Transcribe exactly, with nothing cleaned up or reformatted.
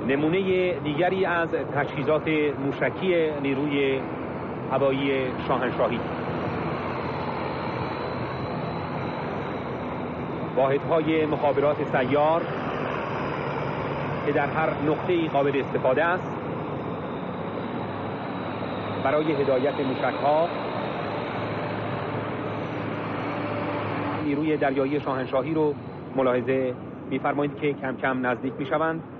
نمونه دیگری از تجهیزات موشکی نیروی هوایی شاهنشاهی. واحدهای مخابرات سیار که در هر نقطه‌ای قابل استفاده است برای هدایت موشک‌ها. نیروی دریایی شاهنشاهی رو ملاحظه می‌فرمایید که کم کم نزدیک می‌شوند.